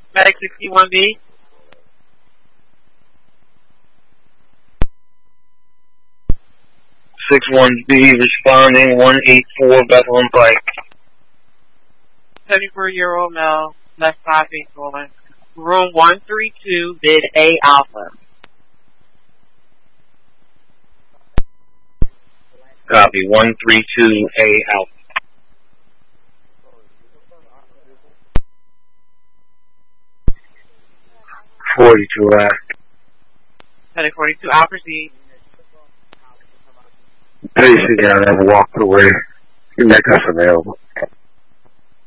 Medic 61B. B responding 184 Bethlehem Pike. 74-year-old male, left side face swollen. Room 132, bid A Alpha. Copy 132A Alpha. 42 left. Medic 42, I'll proceed. Please sit down and walk away. Make us available.